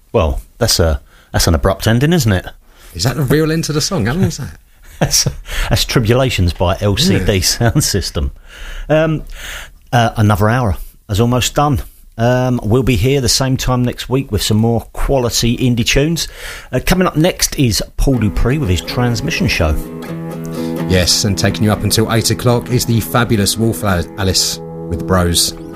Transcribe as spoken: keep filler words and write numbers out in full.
Well, that's a that's an abrupt ending, isn't it? Is that the real end to the song? How long is that? that's, that's Tribulations by L C D yeah. Sound System. Um, uh, another hour is almost done. Um, we'll be here the same time next week with some more quality indie tunes. Uh, coming up next is Paul Dupree with his Transmission Show. Yes, and taking you up until eight o'clock is the fabulous Wolf Alice with Bros.